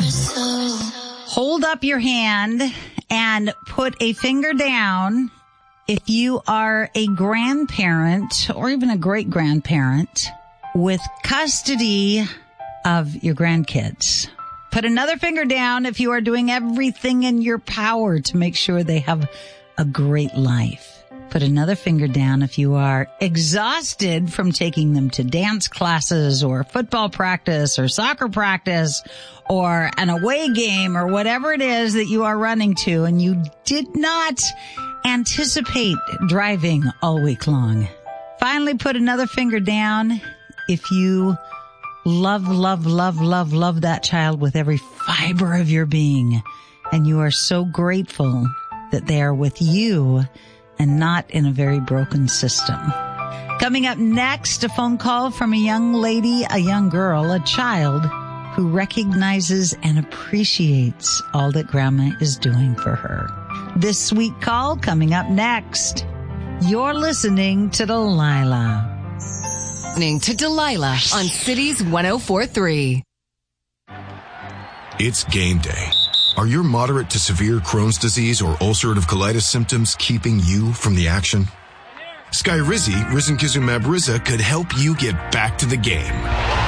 Hold up your hand and put a finger down if you are a grandparent or even a great-grandparent with custody of your grandkids. Put another finger down if you are doing everything in your power to make sure they have a great life. Put another finger down if you are exhausted from taking them to dance classes or football practice or soccer practice or an away game or whatever it is that you are running to and you did not anticipate driving all week long. Finally, put another finger down if you love that child with every fiber of your being and you are so grateful that they are with you and not in a very broken system. Coming up next, a phone call from a young lady, a young girl, a child who recognizes and appreciates all that Grandma is doing for her. This sweet call coming up next. You're listening to Delilah. Listening to Delilah on Cities 104.3. It's game day. Are your moderate to severe Crohn's disease or ulcerative colitis symptoms keeping you from the action? Skyrizi, risankizumab Riza, could help you get back to the game.